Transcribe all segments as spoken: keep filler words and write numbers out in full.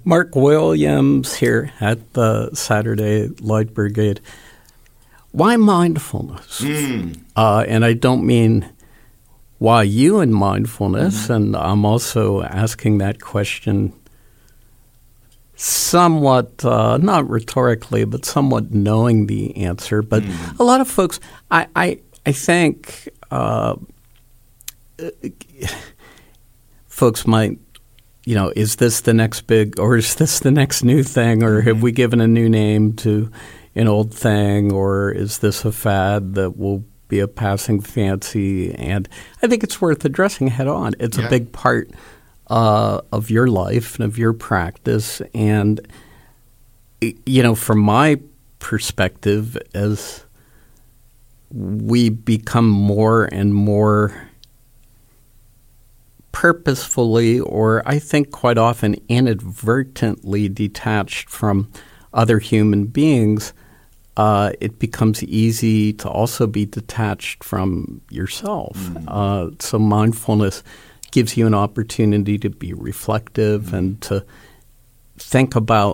Mark Williams here at the Saturday Light Brigade. Why mindfulness? Mm. Uh, and I don't mean why you in mindfulness, mm-hmm. and I'm also asking that question somewhat, uh, not rhetorically, but somewhat knowing the answer. But mm. a lot of folks, I, I, I think uh, folks might, you know, is this the next big, or is this the next new thing, or have we given a new name to an old thing, or is this a fad that will be a passing fancy? And I think it's worth addressing head on. It's yeah. a big part uh, of your life and of your practice. And, you know, from my perspective, as we become more and more purposefully, or I think quite often inadvertently detached from other human beings, uh, it becomes easy to also be detached from yourself. Mm. Uh, so mindfulness gives you an opportunity to be reflective mm. and to think about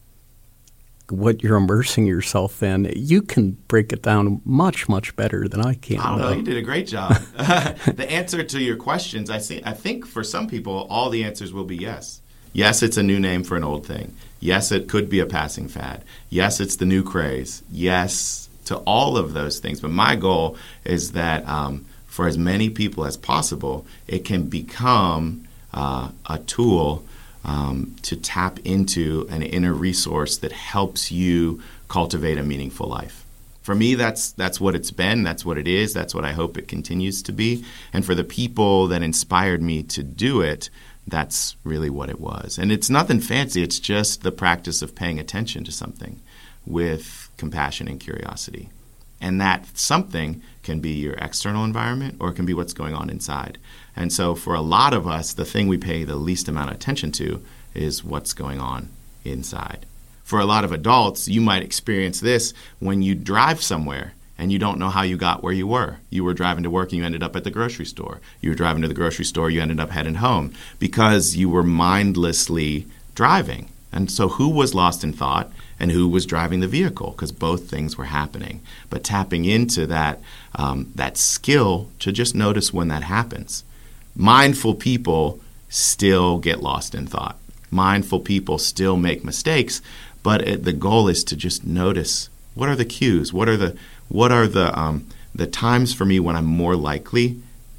what you're immersing yourself in. You can break it down much, much better than I can. I don't know. You did a great job. The answer to your questions, I see. I think for some people, all the answers will be yes. Yes, it's a new name for an old thing. Yes, it could be a passing fad. Yes, it's the new craze. Yes to all of those things. But my goal is that um, for as many people as possible, it can become uh, a tool Um, to tap into an inner resource that helps you cultivate a meaningful life. For me, that's that's what it's been. That's what it is. That's what I hope it continues to be. And for the people that inspired me to do it, that's really what it was. And it's nothing fancy. It's just the practice of paying attention to something with compassion and curiosity. And that something can be your external environment, or it can be what's going on inside. And so for a lot of us, the thing we pay the least amount of attention to is what's going on inside. For a lot of adults, you might experience this when you drive somewhere and you don't know how you got where you were. You were driving to work and you ended up at the grocery store. You were driving to the grocery store, you ended up heading home because you were mindlessly driving. And so who was lost in thought and who was driving the vehicle? Because both things were happening. But tapping into that um, that skill to just notice when that happens. Mindful people still get lost in thought. Mindful people still make mistakes, but it, the goal is to just notice what are the cues, what are the what are the um, the times for me when I'm more likely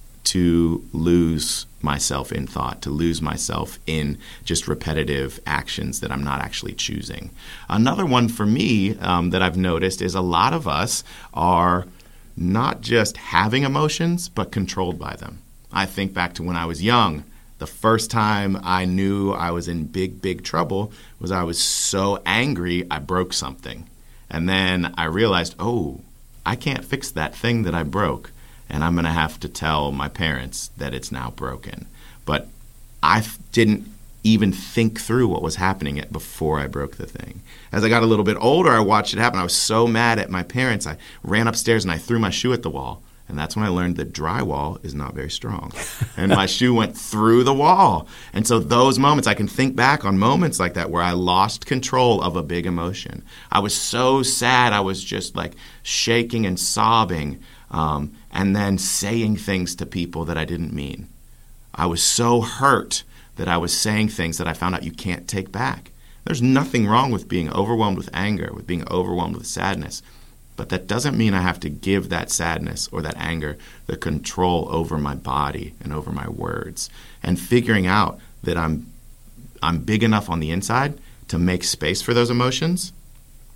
to lose myself in thought, to lose myself in just repetitive actions that I'm not actually choosing. Another one for me um, that I've noticed is a lot of us are not just having emotions, but controlled by them. I think back to when I was young. The first time I knew I was in big, big trouble was I was so angry I broke something. And then I realized, oh, I can't fix that thing that I broke. And I'm going to have to tell my parents that it's now broken. But I f- didn't even think through what was happening before I broke the thing. As I got a little bit older, I watched it happen. I was so mad at my parents. I ran upstairs and I threw my shoe at the wall. And that's when I learned that drywall is not very strong. And my shoe went through the wall. And so those moments, I can think back on moments like that where I lost control of a big emotion. I was so sad. I was just like shaking and sobbing um, and then saying things to people that I didn't mean. I was so hurt that I was saying things that I found out you can't take back. There's nothing wrong with being overwhelmed with anger, with being overwhelmed with sadness. But that doesn't mean I have to give that sadness or that anger the control over my body and over my words. And figuring out that I'm I'm big enough on the inside to make space for those emotions